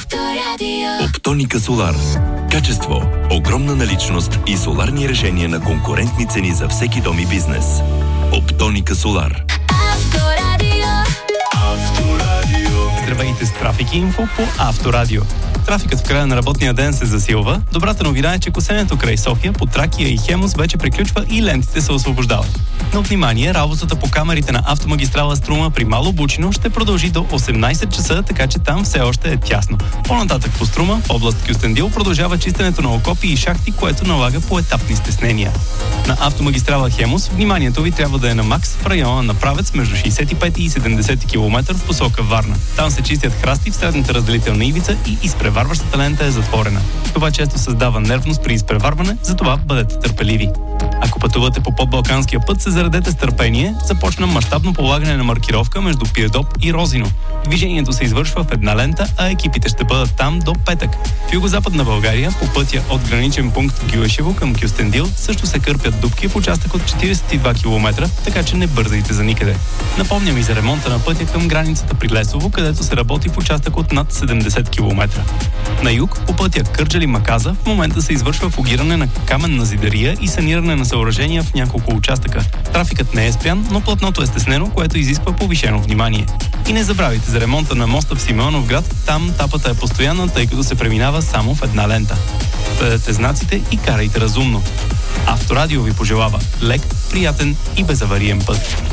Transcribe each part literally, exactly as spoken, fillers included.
Авторадио. Оптоника Солар. Качество, огромна наличност и соларни решения на конкурентни цени за всеки дом и бизнес. Оптоника Солар. Авторадио. Авторадио. Здравейте с Трафик Инфо по Авторадио. Трафикът в края на работния ден се засилва. Добрата новина е, че косенето край София, по Тракия и Хемус вече приключва и лентите се освобождават. Но внимание, работата по камерите на автомагистрала Струма при Мало Бучино ще продължи до осемнайсет часа, така че там все още е тясно. По-нататък по Струма, в област Кюстендил, продължава чистенето на окопи и шахти, което налага поетапни стеснения. На автомагистрала Хемус вниманието ви трябва да е на макс в района на Правец между шейсет и пет и седемдесет километра в посока Варна. Там се чистят храсти в средната разделителна ивица и изпреварващата лента е затворена. Това често създава нервност при изпреварване, затова бъдете търпеливи. Ако пътувате по подбалканския път, се заредете с търпение. Започна мащабно полагане на маркировка между Пирдоп и Розино. Движението се извършва в една лента, а екипите ще бъдат там до петък. В югозападна България, по пътя от граничен пункт Гюешево към Кюстендил, също се кърпят дупки в участък от четирийсет и два километра, така че не бързайте за никъде. Напомням и за ремонта на пътя към границата при Лесово, където се работи в участък от над седемдесет километра. На юг, по пътя Кърджали-Маказа, в момента се извършва фугиране на каменна зидария и саниране на съоръжения в няколко участъка. Трафикът не е спрян, но платното е стеснено, което изисква повишено внимание. И не забравяйте за ремонта на моста в Симеоновград, там тапата е постоянна, тъй като се преминава само в една лента. Следете знаците и карайте разумно. Авторадио ви пожелава лек, приятен и безавариен път.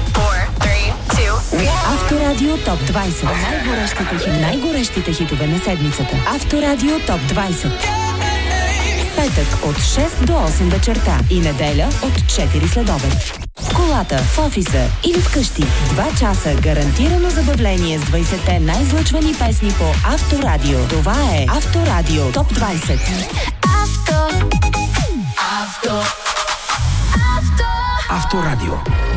Авторадио Топ двайсет. Най-горещите, хит, най-горещите хитове на седмицата. Авторадио Топ двайсет. Петък от шест до осем вечерта и неделя от четири следобед. В колата, в офиса или вкъщи. Два часа гарантирано забавление с двайсетте най-излъчвани песни по Авторадио. Това е Авторадио Топ двайсет. Авто. Авто. Авто. Авторадио.